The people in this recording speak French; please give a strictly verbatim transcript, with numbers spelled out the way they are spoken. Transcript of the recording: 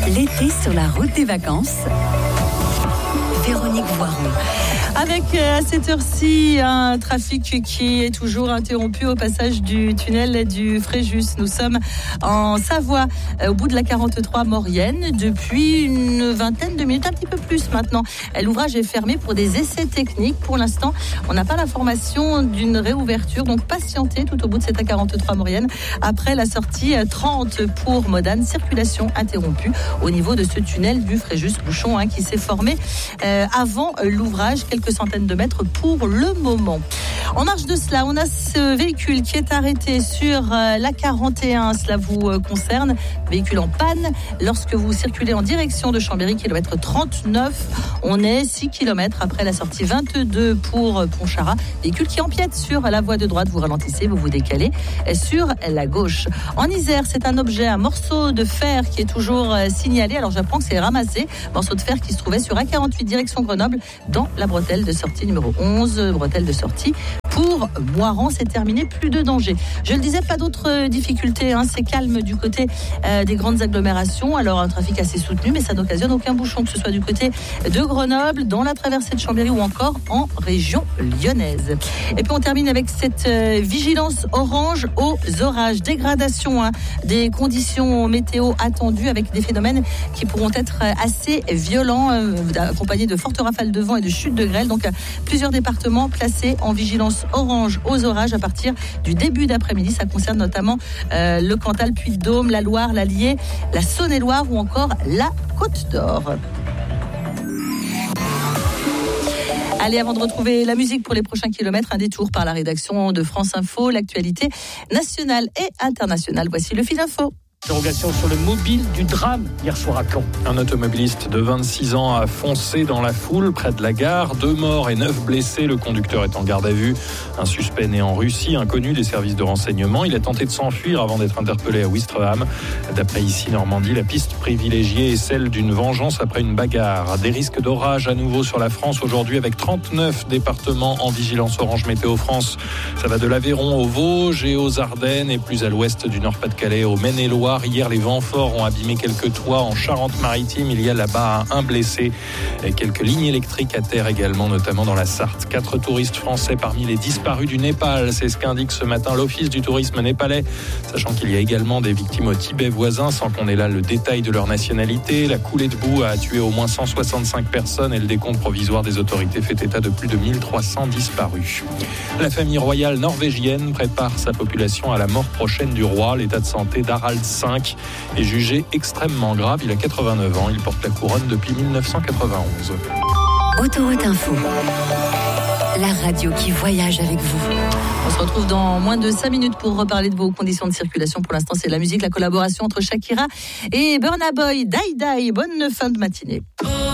L'été sur la route des vacances. Véronique Voiron. Avec à cette heure-ci un trafic qui est toujours interrompu au passage du tunnel du Fréjus. Nous sommes en Savoie, au bout de la quarante-trois Maurienne, depuis une vingtaine de minutes, un petit peu plus maintenant. L'ouvrage est fermé pour des essais techniques. Pour l'instant, on n'a pas l'information d'une réouverture, donc patientez tout au bout de cette A quarante-trois Maurienne. Après la sortie trente pour Modane, circulation interrompue au niveau de ce tunnel du Fréjus, bouchon hein, qui s'est formé euh, avant l'ouvrage, quelques centaines de mètres pour le moment. En marge de cela, on a ce véhicule qui est arrêté sur la quarante et un, cela vous concerne, véhicule en panne. Lorsque vous circulez en direction de Chambéry, kilomètre trente-neuf, on est six kilomètres après la sortie vingt-deux pour Pontcharrat, véhicule qui empiète sur la voie de droite, vous ralentissez, vous vous décalez sur la gauche. En Isère, c'est un objet, un morceau de fer qui est toujours signalé, alors j'apprends que c'est ramassé, morceau de fer qui se trouvait sur A quarante-huit direction Grenoble, dans la bretelle de sortie numéro onze, bretelle de sortie pour Moiran. C'est terminé, plus de danger. Je le disais, pas d'autres difficultés, hein. C'est calme du côté euh, des grandes agglomérations, alors un trafic assez soutenu, mais ça n'occasionne aucun bouchon, que ce soit du côté de Grenoble, dans la traversée de Chambéry ou encore en région lyonnaise. Et puis on termine avec cette euh, vigilance orange aux orages, dégradation hein, des conditions météo attendues avec des phénomènes qui pourront être assez violents, euh, accompagnés de fortes rafales de vent et de chutes de grêle. Donc plusieurs départements placés en vigilance orange aux orages à partir du début d'après-midi. Ça concerne notamment euh, le Cantal, Puy-de-Dôme, la Loire, l'Allier, la Saône-et-Loire ou encore la Côte d'Or. Allez, avant de retrouver la musique pour les prochains kilomètres, un détour par la rédaction de France Info, l'actualité nationale et internationale. Voici le fil info. Interrogation sur le mobile du drame hier soir à Caen. Un automobiliste de vingt-six ans a foncé dans la foule près de la gare. Deux morts et neuf blessés. Le conducteur est en garde à vue. Un suspect né en Russie, inconnu des services de renseignement. Il a tenté de s'enfuir avant d'être interpellé à Ouistreham. D'après Ici Normandie, la piste privilégiée est celle d'une vengeance après une bagarre. Des risques d'orage à nouveau sur la France aujourd'hui avec trente-neuf départements en vigilance orange météo France. Ça va de l'Aveyron aux Vosges et aux Ardennes et plus à l'ouest du Nord-Pas-de-Calais au Maine-et-Loire. Hier, les vents forts ont abîmé quelques toits en Charente-Maritime. Il y a là-bas un blessé et quelques lignes électriques à terre également, notamment dans la Sarthe. Quatre touristes français parmi les disparus du Népal. C'est ce qu'indique ce matin l'Office du tourisme népalais, sachant qu'il y a également des victimes au Tibet voisin, sans qu'on ait là le détail de leur nationalité. La coulée de boue a tué au moins cent soixante-cinq personnes et le décompte provisoire des autorités fait état de plus de mille trois cents disparus. La famille royale norvégienne prépare sa population à la mort prochaine du roi. L'état de santé d'Harald cinq est jugé extrêmement grave. Il a quatre-vingt-neuf ans. Il porte la couronne depuis dix-neuf cent quatre-vingt-onze. Autoroute Info, la radio qui voyage avec vous. On se retrouve dans moins de cinq minutes pour reparler de vos conditions de circulation. Pour l'instant, c'est la musique, la collaboration entre Shakira et Burna Boy. Die Die, bonne fin de matinée.